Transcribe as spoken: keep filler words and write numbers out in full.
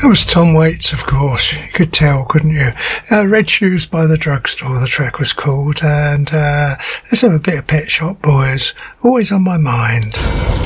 That was Tom Waits, of course. You could tell, couldn't you? Uh, Red Shoes by the Drugstore, the track was called. And uh, let's have a bit of Pet Shop Boys. Always on my mind.